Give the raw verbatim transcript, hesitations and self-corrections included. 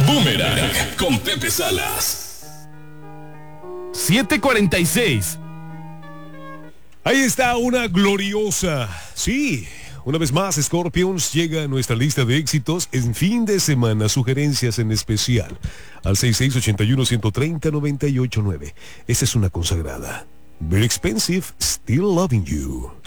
Boomerang con Pepe Salas. siete cuarenta y seis. Ahí está una gloriosa. Sí, una vez más Scorpions llega a nuestra lista de éxitos en fin de semana. Sugerencias en especial al seis seis ocho uno, uno tres cero, nueve ocho nueve. Esa es una consagrada. Very Expensive, Still Loving You.